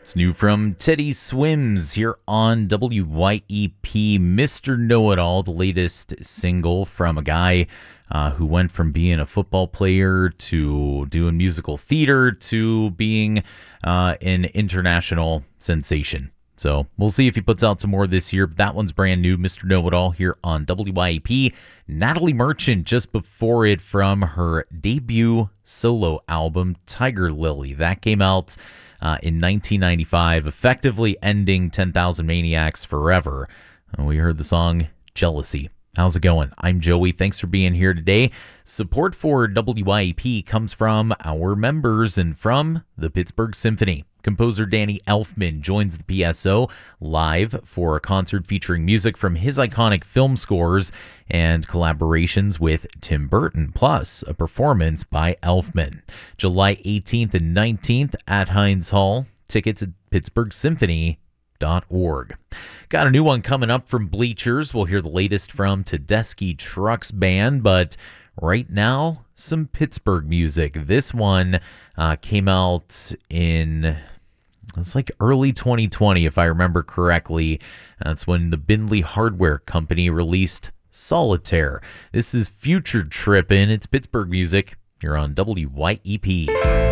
It's new from Teddy Swims here on WYEP, Mr. Know-It-All, the latest single from a guy who went from being a football player to doing musical theater to being an international sensation. So we'll see if he puts out some more this year. But that one's brand new, Mr. Know-It-All here on WYEP. Natalie Merchant just before it from her debut solo album, Tiger Lily. That came out in 1995, effectively ending 10,000 Maniacs forever. We heard the song Jealousy. How's it going? I'm Joey. Thanks for being here today. Support for WYEP comes from our members and from the Pittsburgh Symphony. Composer Danny Elfman joins the PSO live for a concert featuring music from his iconic film scores and collaborations with Tim Burton, plus a performance by Elfman. July 18th and 19th at Heinz Hall. Tickets at pittsburghsymphony.org. Got a new one coming up from Bleachers. We'll hear the latest from Tedeschi Trucks Band, but right now, some Pittsburgh music. This one came out in... It's like early 2020, if I remember correctly. That's when the Bindley Hardware Company released Solitaire. This is Future Trippin'. It's Pittsburgh music. You're on WYEP.